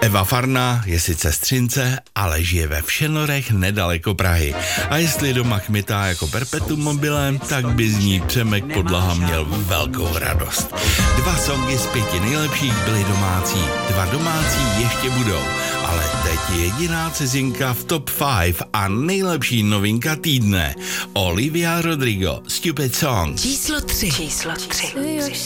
Eva Farná je sice střince, ale žije ve Všenorech nedaleko Prahy. A jestli doma chmitá jako perpetuum mobile, tak by z ní Přemek Podlaha měl velkou radost. 2 songy z 5 nejlepších byly domácí, 2 domácí ještě budou. Ale teď je jediná cizinka v top 5 a nejlepší novinka týdne. Olivia Rodrigo, Stupid Song. Číslo 3.